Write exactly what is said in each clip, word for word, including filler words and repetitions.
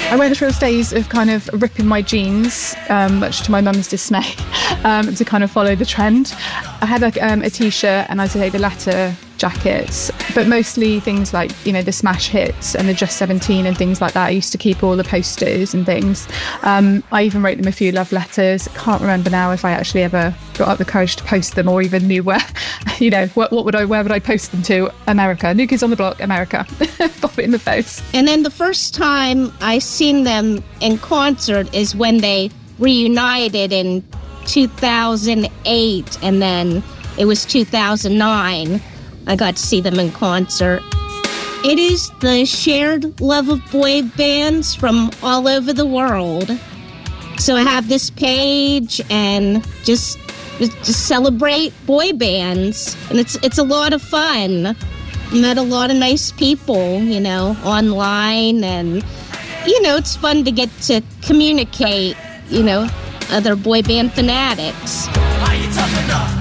I went through a phase of kind of ripping my jeans, um, much to my mum's dismay, um, to kind of follow the trend. I had like um, a t-shirt and I'd say the letter jackets, but mostly things like, you know, the smash hits and the Just seventeen and things like that. I used to keep all the posters and things. Um, I even wrote them a few love letters. Can't remember now if I actually ever got up the courage to post them or even knew where, you know, what, what would I, where would I post them to? America. New Kids on the Block, America. Pop it in the post. And then the first time I seen them in concert is when they reunited in two thousand eight, and then it was two thousand nine. I got to see them in concert. It is the shared love of boy bands from all over the world. So I have this page and just just celebrate boy bands, and it's it's a lot of fun. Met a lot of nice people, you know, online, and you know, it's fun to get to communicate, you know, other boy band fanatics. Are you tough enough?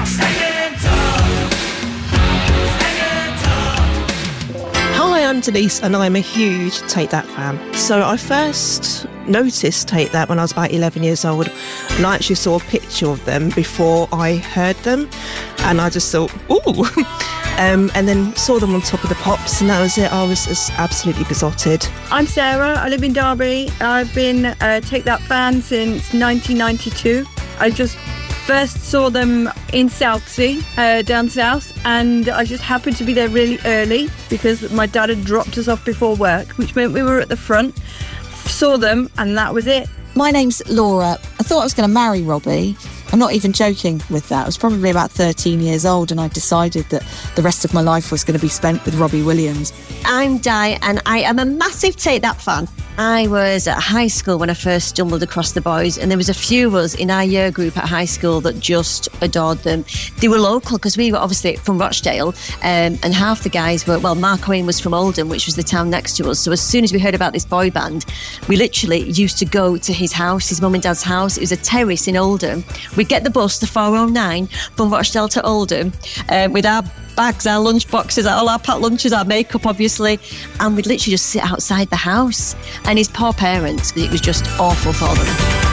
Hi, I'm Denise and I'm a huge Take That fan. So I first noticed Take That when I was about eleven years old, and I actually saw a picture of them before I heard them, and I just thought, ooh, um, and then saw them on Top of the Pops, and that was it. I was just absolutely besotted. I'm Sarah, I live in Derby. I've been a Take That fan since nineteen ninety-two. I just first saw them in Southsea, uh, down south, and I just happened to be there really early because my dad had dropped us off before work, which meant we were at the front, saw them, and that was it. My name's Laura. I thought I was going to marry Robbie. I'm not even joking with that. I was probably about thirteen years old and I decided that the rest of my life was going to be spent with Robbie Williams. I'm Di and I am a massive Take That fan. I was at high school when I first stumbled across the boys, and there was a few of us in our year group at high school that just adored them. They were local because we were obviously from Rochdale, um, and half the guys were, well, Mark Owen was from Oldham, which was the town next to us. So as soon as we heard about this boy band, we literally used to go to his house, his mum and dad's house. It was a terrace in Oldham. We'd get the bus, the four oh nine, from Rochdale to Oldham, uh, with our bags, our lunch boxes, all our packed lunches, our makeup obviously, and we'd literally just sit outside the house. And his poor parents, because it was just awful for them.